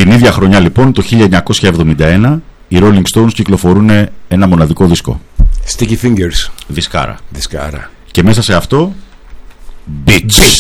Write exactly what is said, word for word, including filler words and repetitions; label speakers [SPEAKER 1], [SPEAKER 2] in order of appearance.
[SPEAKER 1] Την ίδια χρονιά λοιπόν, το χίλια εννιακόσια εβδομήντα ένα, οι Rolling Stones κυκλοφορούν ένα μοναδικό δίσκο.
[SPEAKER 2] Sticky Fingers.
[SPEAKER 1] Δισκάρα.
[SPEAKER 2] Δισκάρα.
[SPEAKER 1] Και μέσα σε αυτό, Bitch.